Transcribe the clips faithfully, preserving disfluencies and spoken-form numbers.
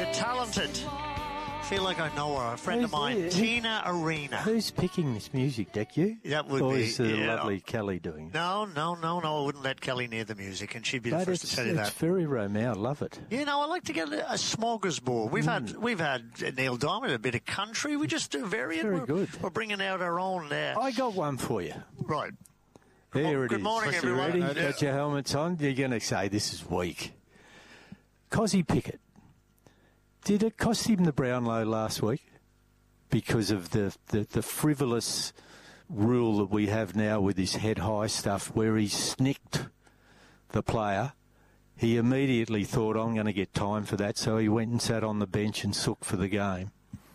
The talented. I feel like I know her. A friend Who's of mine, the- Tina Arena. Who's picking this music, Deck? You? That would or be. is the yeah, lovely Kelly doing it? No, no, no, no. I wouldn't let Kelly near the music, and she'd be the But first it's, to tell you it's that. very Romeo. I love it. You know, I like to get a, a smorgasbord. We've Mm. had we've had Neil Diamond, a bit of country. We just do vary it. Very we're, good. We're bringing out our own there. I got one for you. Right. There it Good is. morning, You everyone. ready? Got your helmets on? You're going to say this is weak. Cozzy Pickett. Did it cost him the Brownlow last week because of the, the, the frivolous rule that we have now with this head-high stuff where he snicked the player? He immediately thought, I'm going to get time for that, so he went and sat on the bench and sooked for the game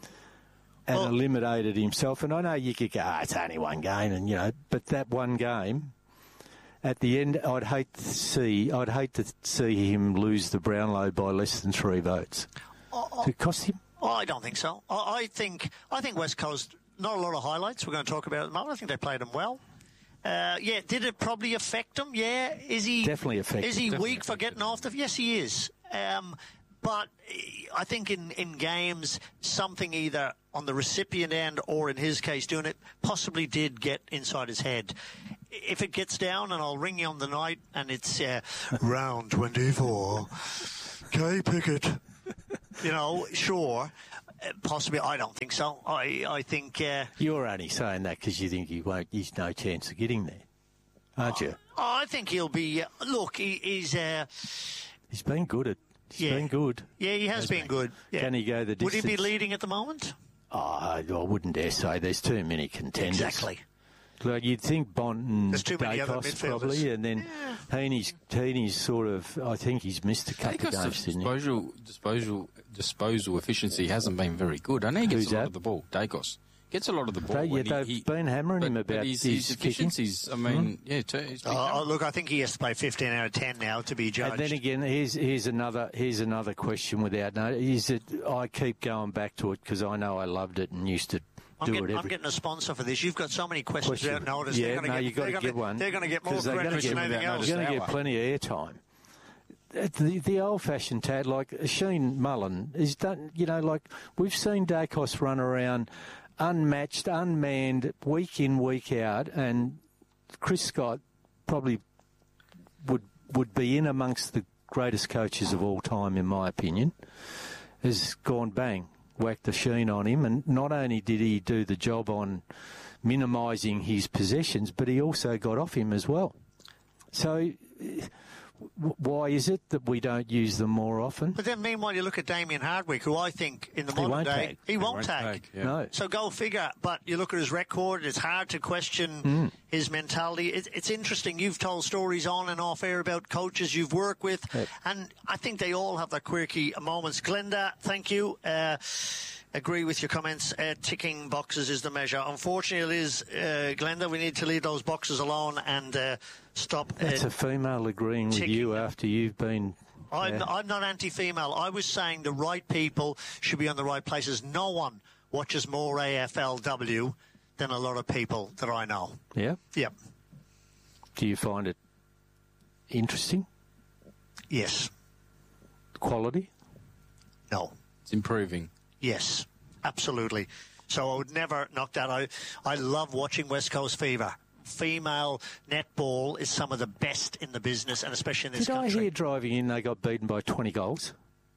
and Well- eliminated himself. And I know you could go, ah, it's only one game, and you know, but that one game, at the end, I'd hate to see, I'd hate to see him lose the Brownlow by less than three votes. Oh, Did it cost him? oh, I don't think so. I, I think I think West Coast, not a lot of highlights we're going to talk about at the moment. I think they played them well. Uh, yeah, did it probably affect him? Yeah. Is he Definitely affected. Is he Definitely weak for affected getting off the? Yes, he is. Um, but I think in, in games, something either on the recipient end or in his case doing it possibly did get inside his head. If it gets down, and I'll ring you on the night, and it's uh, round twenty-four, Kay Pickett. You know, sure, uh, possibly. I don't think so. I I think. Uh, You're only saying that because you think he won't. He's no chance of getting there, aren't you? I think he'll be. Uh, look, he, he's. Uh, He's been good at. He's Yeah. been good. yeah, he has, been, good. Yeah. Can he go the Would distance? he be leading at the moment? Oh, I I wouldn't dare say. There's too many contenders. Exactly. Like you'd think Bont and There's too many other Dacos midfielders. probably, and then Heaney's, Heaney's sort of. I think he's missed a couple of Dacos' games, didn't he? disposal, disposal, disposal efficiency hasn't been very good. I know he gets Who's a lot that? of the ball. Dacos gets a lot of the ball. They, yeah, when he- they've he- been hammering but, him but about his, his, his kicking. efficiencies. I mean, yeah, too, he's been Oh, hammered. look, I think he has to play fifteen out of ten now to be judged. And then again, here's here's another here's another question without no. Is it? I keep going back to it because I know I loved it and used to I'm do getting, it I'm every. getting a sponsor for this. You've got so many questions Question. without notice. Yeah, they're gonna no, get, you've got they're to gonna, get one. They're going to get more 'Cause they're gonna credits get than anything without else. You're going to hour. get plenty of airtime. The, the old-fashioned tad, like Sheen Mullen, is done. You know, like we've seen Dacos run around, unmatched, unmanned, week in, week out, and Chris Scott probably would would be in amongst the greatest coaches of all time, in my opinion. Has gone bang, whacked the Sheen on him, and not only did he do the job on minimising his possessions, but he also got off him as well. So. W- Why is it that we don't use them more often? But then, meanwhile, you look at Damien Hardwick, who I think in the He modern won't day tag. he, He won't won't tag. tag, yeah. No. So go figure. But you look at his record; it's hard to question Mm. his mentality. It, it's interesting. You've told stories on and off air about coaches you've worked with, Yep. and I think they all have their quirky moments. Glenda, thank you. Uh, agree with your comments. Uh, ticking boxes is the measure. Unfortunately, it is, uh, Glenda, we need to leave those boxes alone and uh, stop. Uh, That's a female agreeing with ticking. you after you've been. I'm, yeah. I'm not anti-female. I was saying the right people should be on the right places. No one watches more A F L W than a lot of people that I know. Yeah. Yep. Do you find it interesting? Yes. Quality? No. It's improving. Yes. Absolutely. So I would never knock that out. I love watching West Coast Fever. Female netball is some of the best in the business, and especially in this Did I country. hear driving in they got beaten by twenty goals?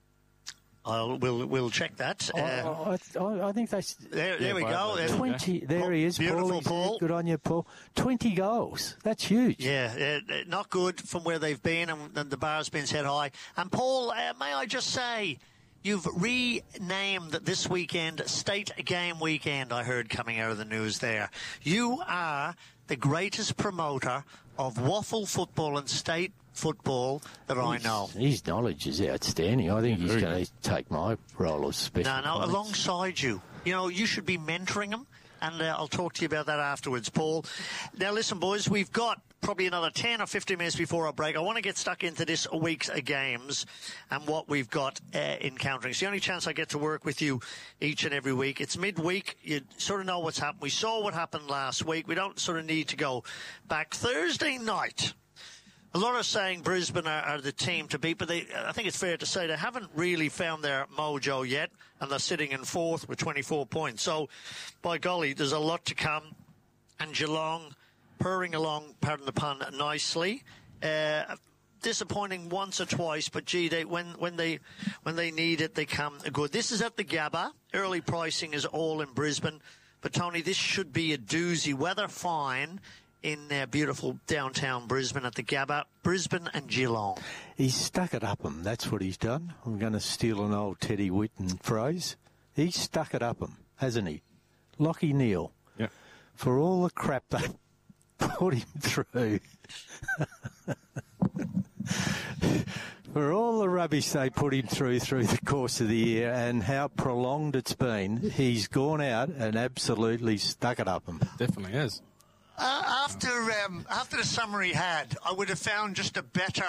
I'll, we'll, we'll check that. I, Uh, I, I, I think they. s- there there Yeah, we by- go. by- There's- twenty. There he is. Beautiful, Paul. He's there. Paul. Good on you, Paul. twenty goals. That's huge. Yeah, uh, not good from where they've been, and, and the bar's been set high. And Paul, uh, may I just say, you've renamed this weekend State Game Weekend, I heard coming out of the news there. You are the greatest promoter of waffle football and state football that I know. His knowledge is outstanding. I think he's Very going to take my role as special. No, no, comments. alongside you. You know, you should be mentoring them, and uh, I'll talk to you about that afterwards, Paul. Now, listen, boys, we've got probably another ten or fifteen minutes before our break. I want to get stuck into this week's games and what we've got uh, encountering. It's the only chance I get to work with you each and every week. It's midweek. You sort of know what's happened. We saw what happened last week. We don't sort of need to go back. Thursday night, A lot are saying Brisbane are, are the team to beat, but they, I think it's fair to say they haven't really found their mojo yet, and they're sitting in fourth with twenty-four points. So, by golly, there's a lot to come. And Geelong purring along, pardon the pun, nicely. Uh, disappointing once or twice, but gee, they, when when they when they need it, they come good. This is at the Gabba. Early pricing is all in Brisbane, but Tony, this should be a doozy. Weather fine in uh, beautiful downtown Brisbane at the Gabba. Brisbane and Geelong. He's stuck it up 'em. That's what he's done. I'm going to steal an old Teddy Whitten phrase. He's stuck it up 'em, hasn't he? Lachie Neale. Yeah. For all the crap they put him through. For all the rubbish they put him through through the course of the year and how prolonged it's been, he's gone out and absolutely stuck it up 'em. Definitely has. Uh, after um, after the summer he had, I would have found just a better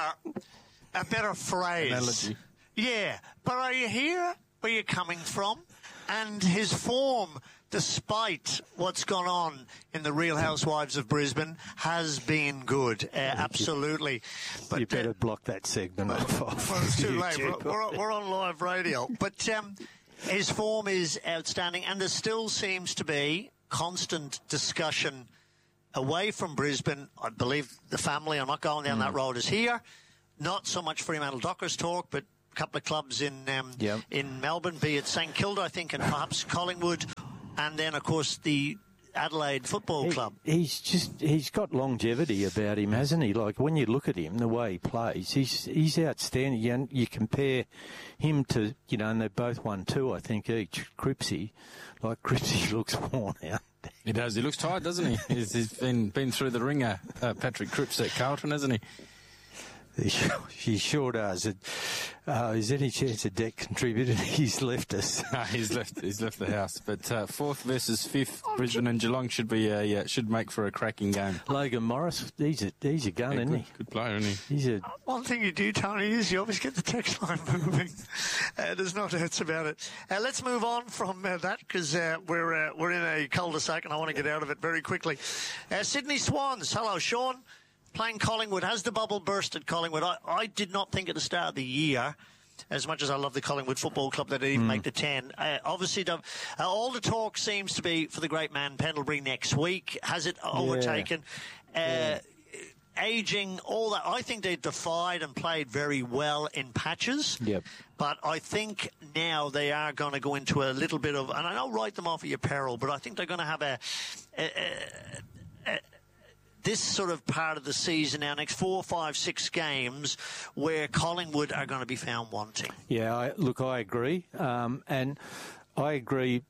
a better phrase. Analogy. Yeah, but are you here where you're coming from? And his form, despite what's gone on in the Real Housewives of Brisbane, has been good. Uh, absolutely. But, you better uh, block that segment off. off well, it's too late. YouTube. We're, we're, we're on live radio. But um, his form is outstanding, and there still seems to be constant discussion away from Brisbane. I believe the family, I'm not going down mm. that road, is here. Not so much Fremantle Dockers talk, but a couple of clubs in um, yep. in Melbourne, be it St Kilda, I think, and perhaps Collingwood, and then, of course, the Adelaide Football he, Club. He's just, he's got longevity about him, hasn't he? Like, when you look at him, the way he plays, he's he's outstanding. You, you compare him to, you know, and they both won two, I think, each. Cripsy, like, Cripsy looks worn out. He does. He looks tired, doesn't he? he's, he's been been through the ringer, uh, Patrick Cripps at Carlton, hasn't he? He sure, he sure does. It, uh, is there any chance of debt contributed? He's left us. No, he's left. He's left the house. But uh, fourth versus fifth, Brisbane and Geelong should be a uh, should make for a cracking game. Logan Morris, he's a he's a gun, yeah, isn't good, he? Good player, isn't he? He's a. One thing you do, Tony, is you always get the text line moving. Uh, there's no doubts about it. Uh, let's move on from uh, that because uh, we're uh, we're in a cul-de-sac and I want to get out of it very quickly. Uh, Sydney Swans. Hello, Sean. Playing Collingwood. Has the bubble burst at Collingwood? I, I did not think at the start of the year, as much as I love the Collingwood Football Club, that they'd even mm. make the ten. Uh, obviously, the, uh, all the talk seems to be for the great man Pendlebury next week. Has it overtaken? Yeah. Uh, yeah. Aging, all that. I think they defied and played very well in patches. Yep. But I think now they are going to go into a little bit of, and I don't write them off at your peril, but I think they're going to have a... a, a, a this sort of part of the season now, next four, five, six games, where Collingwood are going to be found wanting. Yeah, I, look, I agree. Um, and I agree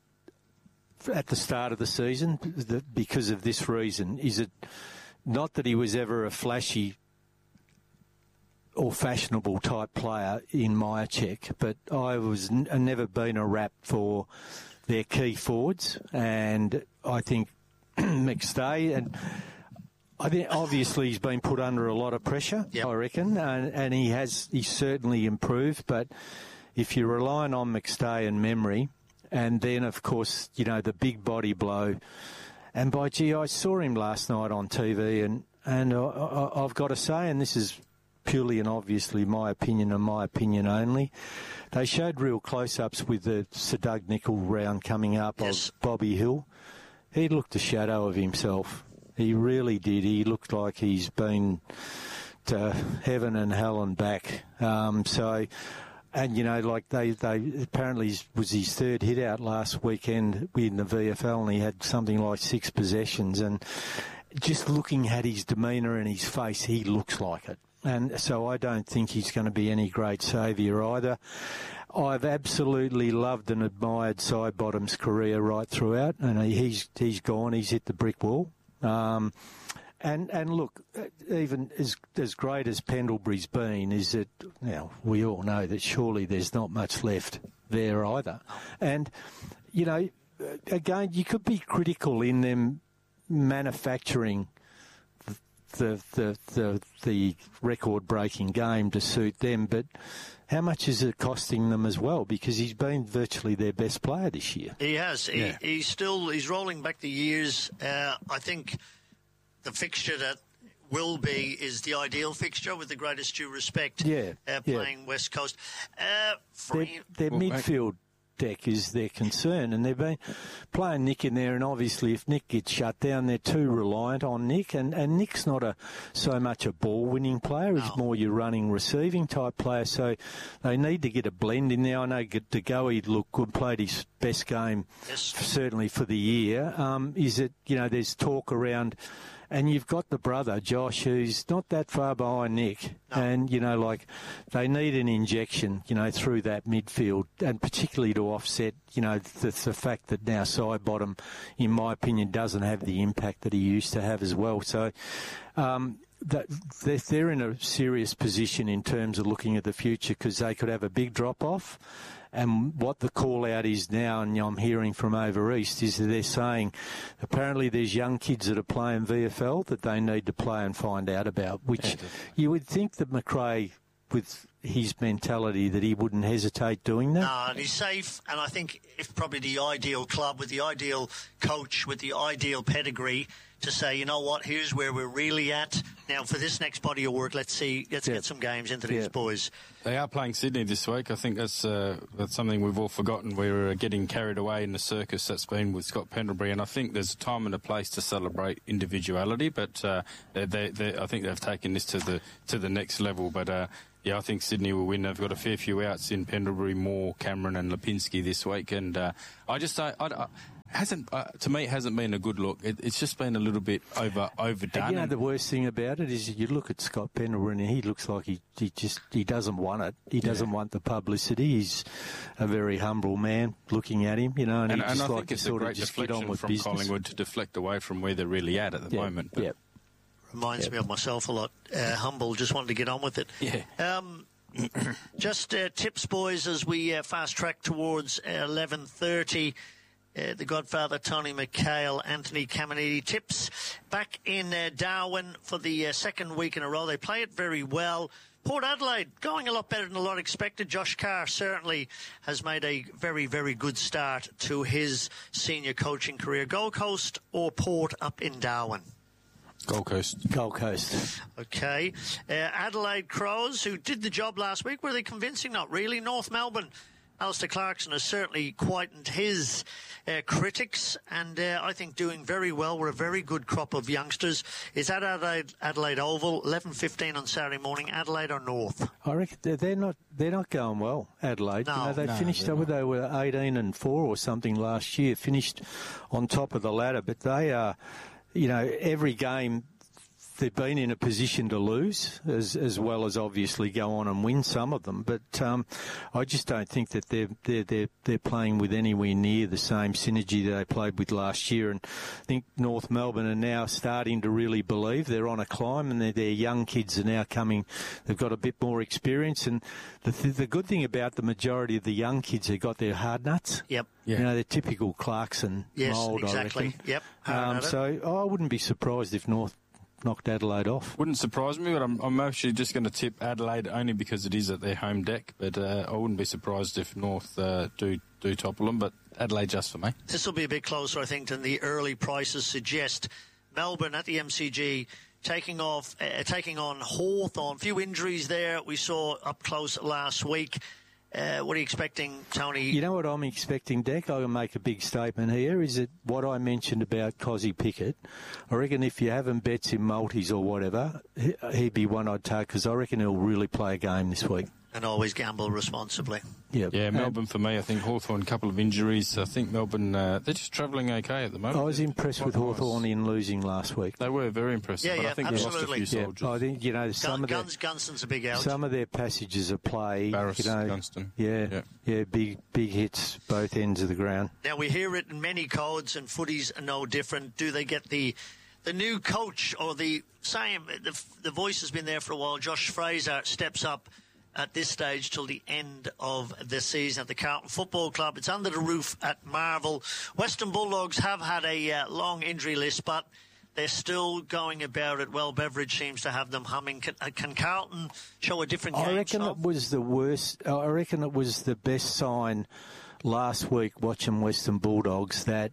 at the start of the season that because of this reason. Is it not that he was ever a flashy or fashionable type player in Myercheck, but I was n- never been a rap for their key forwards. And I think McStay and... I think obviously he's been put under a lot of pressure, yep. I reckon, and, and he has he's certainly improved. But if you're relying on McStay and memory, and then, of course, you know, the big body blow, and by gee, I saw him last night on T V, and, and I, I, I've got to say, and this is purely and obviously my opinion and my opinion only, they showed real close-ups with the Sir Doug Nicol round coming up yes. of Bobby Hill. He looked a shadow of himself. He really did. He looked like he's been to heaven and hell and back. Um, so, and, you know, like they, they apparently was his third hit out last weekend in the V F L, and he had something like six possessions. And just looking at his demeanour and his face, he looks like it. And so I don't think he's going to be any great saviour either. I've absolutely loved and admired Sidebottom's career right throughout, and he's he's gone. He's hit the brick wall. Um, and and look, even as as great as Pendlebury's been, is that you know, we all know that surely there's not much left there either. And you know, again, you could be critical in them manufacturing the the the, the record-breaking game to suit them, but how much is it costing them as well? Because he's been virtually their best player this year. He has. Yeah. He, he's still he's rolling back the years. Uh, I think the fixture that will be is the ideal fixture, with the greatest due respect, Yeah, uh, yeah. playing West Coast. Uh, Their, Free, their Well, mate- midfield deck is their concern, and they've been playing Nick in there, and obviously if Nick gets shut down, they're too reliant on Nick, and, and Nick's not a so much a ball-winning player, he's No. more your running, receiving type player, so they need to get a blend in there. I know DeGoey looked good, played his best game, Yes. certainly for the year. Um, is it, you know, there's talk around... And you've got the brother, Josh, who's not that far behind Nick. No. And, you know, like, they need an injection, you know, through that midfield, and particularly to offset, you know, the, the fact that now Sidebottom, in my opinion, doesn't have the impact that he used to have as well. So um, that they're, they're in a serious position in terms of looking at the future, because they could have a big drop-off. And what the call-out is now, and I'm hearing from over east, is that they're saying apparently there's young kids that are playing V F L that they need to play and find out about, which you would think that McRae, with his mentality, that he wouldn't hesitate doing that. No, and he's safe, and I think if probably the ideal club with the ideal coach with the ideal pedigree to say, you know what, here's where we're really at. Now, for this next body of work, let's see, let's Yeah. get some games into these Yeah. boys. They are playing Sydney this week. I think that's uh, that's something we've all forgotten. We're getting carried away in the circus that's been with Scott Pendlebury, and I think there's a time and a place to celebrate individuality. But uh, they, they, they, I think they've taken this to the to the next level. But uh, yeah, I think Sydney will win. They've got a fair few outs in Pendlebury, Moore, Cameron, and Lipinski this week, and uh, I just don't. I, I, hasn't uh, to me it hasn't been a good look. It, it's just been a little bit over overdone. And you know, and- the worst thing about it is you look at Scott Pendlebury and he looks like he, he just he doesn't want it. He doesn't want the publicity. He's a very humble man looking at him, you know, and, And, he and just I like think to it's a sort of great just get deflection on with from business. Collingwood to deflect away from where they're really at at the Yeah, moment. But yeah. Reminds me of myself a lot. Uh, humble, just wanted to get on with it. Yeah. Um, just uh, tips, boys, as we uh, fast track towards uh, eleven thirty. Uh, the Godfather, Tony McHale, Anthony Caminiti. Tips back in uh, Darwin for the uh, second week in a row. They play it very well. Port Adelaide going a lot better than a lot expected. Josh Carr certainly has made a very, very good start to his senior coaching career. Gold Coast or Port up in Darwin? Gold Coast. Gold Coast. Okay. Uh, Adelaide Crows, who did the job last week, were they convincing? Not really. North Melbourne, Alistair Clarkson has certainly quietened his uh, critics, and uh, I think doing very well. We're a very good crop of youngsters. Is that Adelaide, Adelaide Oval, eleven fifteen on Saturday morning, Adelaide or North? I reckon they're, they're not they're not going well, Adelaide. No. you know, they No, finished they're up. They were eighteen and four or something last year. Finished on top of the ladder, but they are, you know, every game they've been in a position to lose, as as well as obviously go on and win some of them. But um, I just don't think that they're they're they're they're playing with anywhere near the same synergy that they played with last year. And I think North Melbourne are now starting to really believe they're on a climb, and their their young kids are now coming. They've got a bit more experience, and the th- the good thing about the majority of the young kids, they've got their hard nuts. Yep. Yeah. You know, they're typical Clarkson Yes, mould, exactly. I reckon. Yep. Hard Um, at it. so I wouldn't be surprised if North knocked Adelaide off. Wouldn't surprise me, but I'm, I'm actually just going to tip Adelaide only because it is at their home deck. But uh, I wouldn't be surprised if North uh, do do topple them. But Adelaide just for me. This will be a bit closer, I think, than the early prices suggest. Melbourne at the M C G taking off, uh, taking on Hawthorn. A few injuries there we saw up close last week. Uh, what are you expecting, Tony? You know what I'm expecting, Deck? I'm going to make a big statement here. Is that what I mentioned about Cozzy Pickett? I reckon if you haven't bets in multis or whatever, he- he'd be one I'd take, because I reckon he'll really play a game this week. And always gamble responsibly. Yeah, Yeah, And Melbourne for me. I think Hawthorn, a couple of injuries. I think Melbourne, uh, they're just travelling okay at the moment. I was They're impressed quite with nice. Hawthorn in losing last week. They were very impressive, Yeah, but yeah, I think they absolutely. lost a few Yeah, soldiers. I think, you know, some Gun, of their, Guns, Gunston's a big out. some of their passages of play, Barris, you know, Gunston. yeah, Yeah. yeah, big, big hits both ends of the ground. Now, we hear it in many codes, and footies are no different. Do they get the the new coach or the same? The, the voice has been there for a while. Josh Fraser steps up at this stage till the end of the season at the Carlton Football Club. It's under the roof at Marvel. Western Bulldogs have had a uh, long injury list, but they're still going about it well. Beveridge seems to have them humming. Can, uh, can Carlton show a different game? I reckon so? it was the worst. I reckon it was the best sign last week watching Western Bulldogs that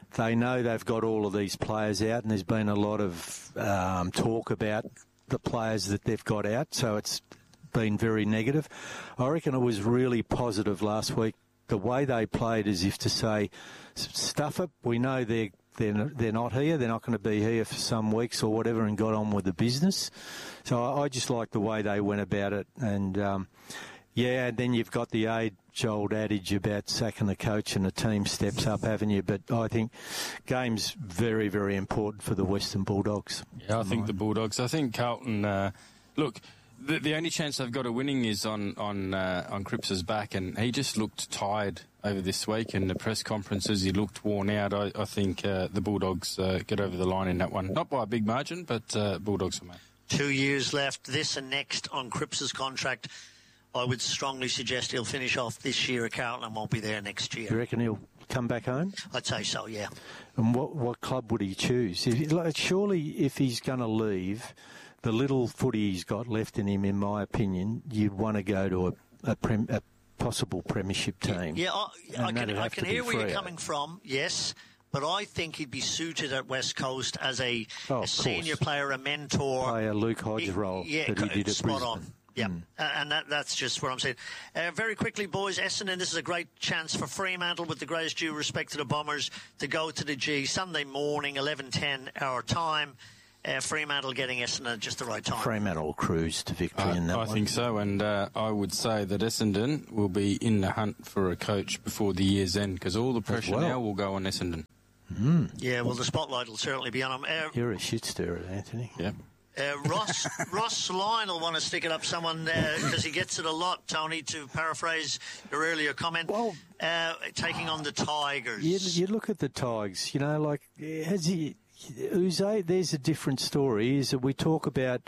they know they've got all of these players out, and there's been a lot of um, talk about the players that they've got out, so it's been very negative. I reckon it was really positive last week. The way they played as if to say, stuff it, we know they're, they're, they're not here, they're not going to be here for some weeks or whatever, and got on with the business. So I, I just like the way they went about it. And, um, yeah, and then you've got the age-old adage about sacking the coach and the team steps up, haven't you? But I think game's very, very important for the Western Bulldogs. Yeah, I think the Bulldogs. I think Carlton, uh, look... The, the only chance they've got of winning is on on uh, on Cripps's back, and he just looked tired over this week. In the press conferences, he looked worn out. I, I think uh, the Bulldogs uh, get over the line in that one, not by a big margin, but uh, Bulldogs for me. Two years left, this and next on Cripps's contract. I would strongly suggest he'll finish off this year at Carlton and won't be there next year. You reckon he'll come back home? I'd say so, yeah. And what what club would he choose? If, like, surely, if he's going to leave, the little footy he's got left in him, in my opinion, you'd want to go to a, a, prem, a possible premiership team. Yeah, I, I can, I can hear where you're coming from, yes, but I think he'd be suited at West Coast as a, oh, a senior player, a mentor. Play a Luke Hodge role yeah, that he did at spot Brisbane. On. Yeah, mm. uh, and that, that's just what I'm saying. Uh, very quickly, boys, Essendon, this is a great chance for Fremantle, with the greatest due respect to the Bombers, to go to the G Sunday morning, eleven ten our time. Uh, Fremantle getting Essendon at just the right time. Fremantle will cruise to victory uh, in that I one. think so, and uh, I would say that Essendon will be in the hunt for a coach before the year's end, because all the pressure well. now will go on Essendon. Mm. Yeah, well, the spotlight will certainly be on them. Uh, You're a shit stirrer, Anthony. Yeah. Uh, Ross Ross Lyon will want to stick it up someone because uh, he gets it a lot, Tony, to paraphrase your earlier comment, well, uh, taking on the Tigers. You, you look at the Tigers, you know, like, has he... Uze, there's a different story, is that we talk about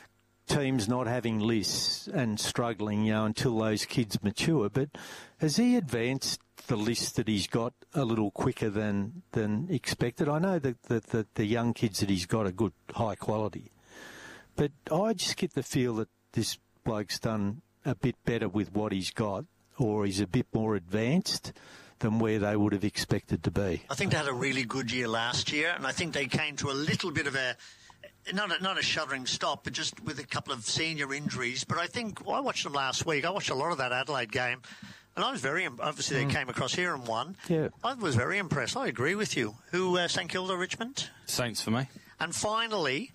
teams not having lists and struggling, you know, until those kids mature, but has he advanced the list that he's got a little quicker than, than expected? I know that, that, that the young kids that he's got are good, high quality, but I just get the feel that this bloke's done a bit better with what he's got, or he's a bit more advanced than where they would have expected to be. I think they had a really good year last year, and I think they came to a little bit of a, not a, not a shuddering stop, but just with a couple of senior injuries. But I think, well, I watched them last week. I watched a lot of that Adelaide game, and I was very, obviously mm. they came across here and won. Yeah. I was very impressed. I agree with you. Who, uh, St Kilda, Richmond? Saints for me. And finally,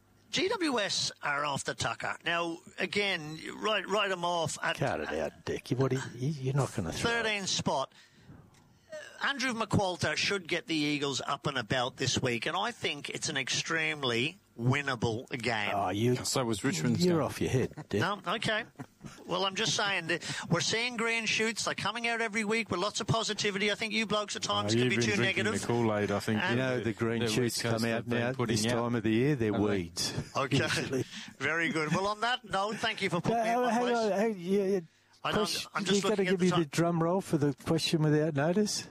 G W S are off the tucker. Now, again, write, write them off at... Cut it out, Dick. What are you, you're not going to throw thirteenth spot. Andrew McQualter should get the Eagles up and about this week, and I think it's an extremely winnable game. Oh, you, so was Richmond's You're game. off your head, Dick. No, okay. Well, I'm just saying that we're seeing green shoots. They're coming out every week with lots of positivity. I think you blokes at times oh, can be been too negative. The Kool-Aid, I think. You know, the green shoots come out now this out. time of the year. They're Are weeds. They? Okay. Very good. Well, on that note, thank you for putting me in my place. On, hey, yeah, I don't, I'm just You've got to give me the drum roll for the question without notice.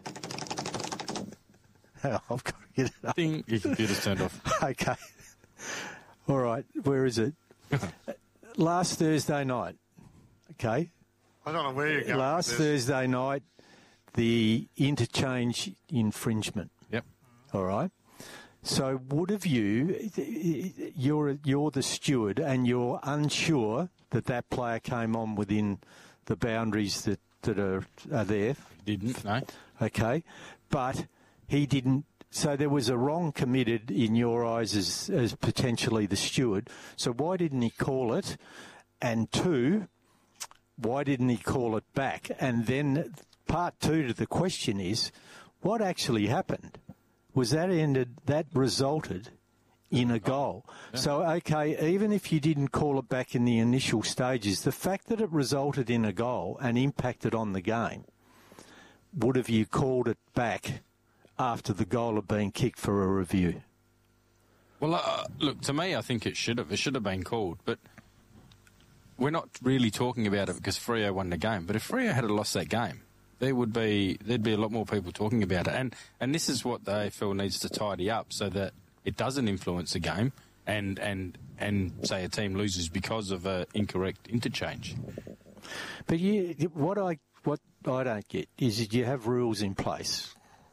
Oh, I've got to get it up. Ding, your computer's turned off. Okay. All right. Where is it? Last Thursday night. Okay. I don't know where you're going. Last Thursday night, the interchange infringement. Yep. All right. So would have you, you're, you're the steward and you're unsure that that player came on within the boundaries that, that are, are there? Didn't, no. Okay. But he didn't. So there was a wrong committed in your eyes as, as potentially the steward. So why didn't he call it? And two, why didn't he call it back? And then part two to the question is, what actually happened? Was that ended, that resulted in a goal? Oh, yeah. So, okay, even if you didn't call it back in the initial stages, the fact that it resulted in a goal and impacted on the game, would have you called it back after the goal had been kicked for a review? Well, uh, look, to me, I think it should have. It should have been called, but we're not really talking about it because Freo won the game. But if Freo had lost that game, there would be there'd be a lot more people talking about it. And and this is what the A F L needs to tidy up so that it doesn't influence the game and and and say a team loses because of an incorrect interchange. But you, what I what I don't get is that you have rules in place.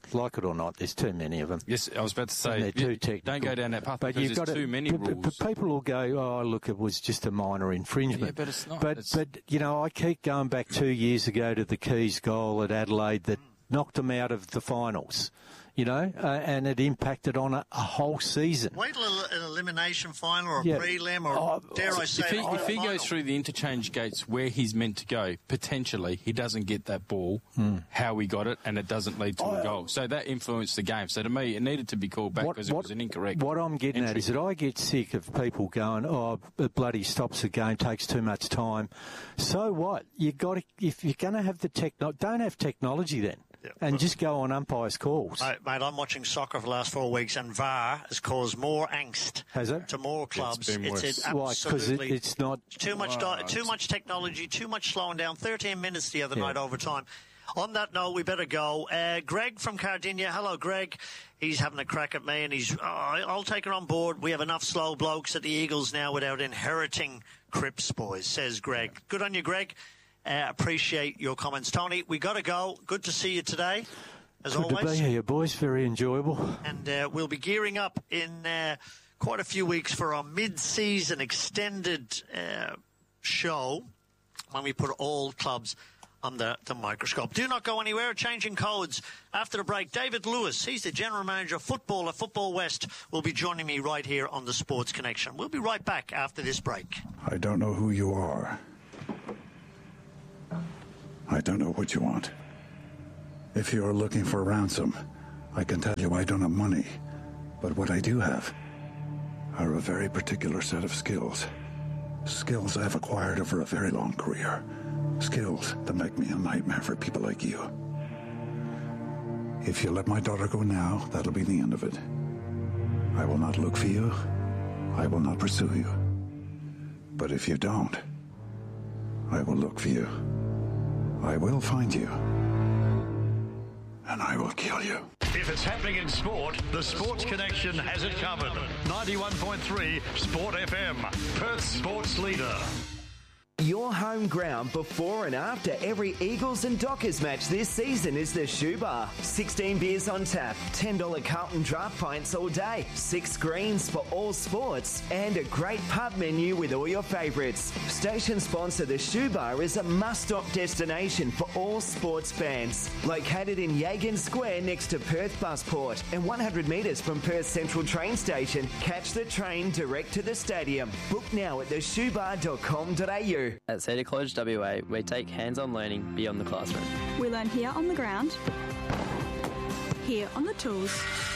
like it or not, there's too many of them. Yes, I was about to say, And they're too you, technical. don't go down that path but because you've there's got too to, many but, rules. But people will go, oh, look, it was just a minor infringement. Yeah, but it's not. But, It's... but you know, I keep going back two years ago to the Keys goal at Adelaide that knocked them out of the finals. You know, uh, and it impacted on a, a whole season. Wait till an elimination final or a Yeah. prelim or, Oh, dare I say, If he, a if he final. goes through the interchange gates where he's meant to go, potentially he doesn't get that ball, Hmm. how he got it, and it doesn't lead to Oh, a goal. So that influenced the game. So to me, it needed to be called back because it was an incorrect. What I'm getting entry. at is that I get sick of people going, oh, it bloody stops the game, takes too much time. So what? You got to, if you're going to have the techno, don't have technology then, Yeah. and just go on umpires' calls. Mate, mate, I'm watching soccer for the last four weeks, and V A R has caused more angst Has it? to more clubs. been worse. It's Why? Because it, absolutely it's not. too much, Wow, di- too it's- much technology, too much slowing down. thirteen minutes the other Yeah. night overtime. On that note, we better go. Uh, Greg from Cardinia. Hello, Greg. He's having a crack at me, and he's. Oh, I'll take it on board. We have enough slow blokes at the Eagles now without inheriting Cripps boys, says Greg. Good on you, Greg. Uh, appreciate your comments, Tony. We got to go. Good to see you today, as Good always. to be here, boys. Very enjoyable. And uh, we'll be gearing up in uh, quite a few weeks for our mid-season extended uh, show when we put all clubs under the microscope. Do not go anywhere. Changing codes after the break. David Lewis, he's the general manager of football at Football West, will be joining me right here on the Sports Connection. We'll be right back after this break. I don't know who you are. I don't know what you want. If you are looking for ransom, I can tell you I don't have money. But what I do have are a very particular set of skills. Skills I've acquired over a very long career. Skills that make me a nightmare for people like you. If you let my daughter go now, that'll be the end of it. I will not look for you. I will not pursue you. But if you don't, I will look for you. I will find you. And I will kill you. If it's happening in sport, the Sports Connection has it covered. ninety-one point three Sport F M, Perth's sports leader. Your home ground before and after every Eagles and Dockers match this season is the Shoe Bar. sixteen beers on tap, ten dollars Carlton draft pints all day, six screens for all sports, and a great pub menu with all your favourites. Station sponsor The Shoe Bar is a must-stop destination for all sports fans. Located in Yagan Square next to Perth Busport and one hundred metres from Perth Central train station, catch the train direct to the stadium. Book now at the shoe bar dot com dot a u. At Cedar College W A, we take hands-on learning beyond the classroom. We learn here on the ground, here on the tools,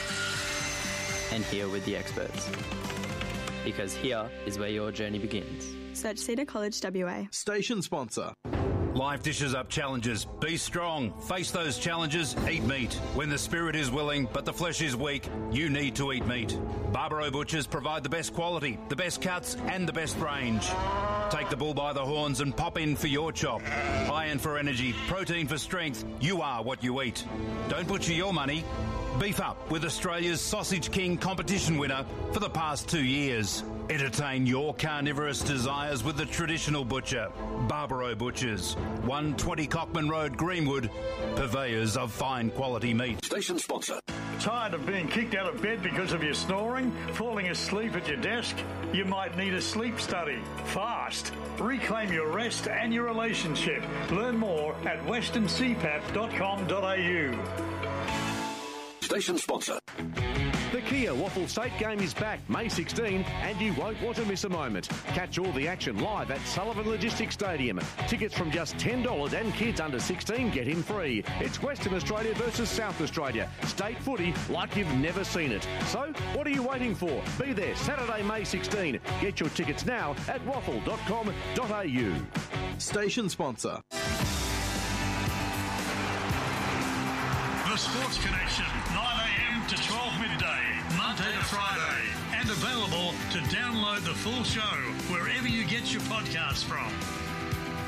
And here with the experts. Because here is where your journey begins. search Cedar College W A. Station sponsor. Life dishes up challenges. Be strong. Face those challenges. Eat meat. When the spirit is willing but the flesh is weak, you need to eat meat. Barbaro Butchers provide the best quality, the best cuts and the best range. Take the bull by the horns and pop in for your chop. Iron for energy, protein for strength. You are what you eat. Don't butcher your money. Beef up with Australia's Sausage King competition winner for the past two years. Entertain your carnivorous desires with the traditional butcher, Barbaro Butchers, one twenty Cockman Road, Greenwood, purveyors of fine quality meat. Station sponsor. Tired of being kicked out of bed because of your snoring? Falling asleep at your desk? You might need a sleep study. Fast. Reclaim your rest and your relationship. Learn more at western c pap dot com dot a u. Station sponsor. The Kia Waffle State game is back May sixteenth and you won't want to miss a moment. Catch all the action live at Sullivan Logistics Stadium. Tickets from just ten dollars and kids under sixteen get in free. It's Western Australia versus South Australia. State footy like you've never seen it. So what are you waiting for? Be there Saturday, May sixteenth. Get your tickets now at waffle dot com dot a u. Station sponsor. The Sports Connection, nine a.m. to twelve midday, Monday to Friday. And available to download the full show wherever you get your podcasts from.